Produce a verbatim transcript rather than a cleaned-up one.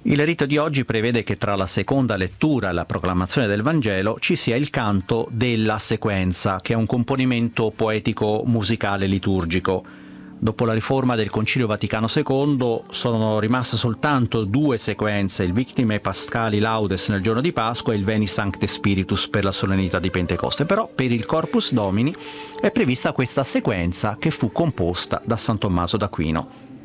Il rito di oggi prevede che tra la seconda lettura e la proclamazione del Vangelo ci sia il canto della sequenza, che è un componimento poetico musicale liturgico. Dopo la riforma del Concilio Vaticano secondo sono rimaste soltanto due sequenze, il Victimae Pascali Laudes nel giorno di Pasqua e il Veni Sancte Spiritus per la solennità di Pentecoste, però per il Corpus Domini è prevista questa sequenza che fu composta da San Tommaso d'Aquino.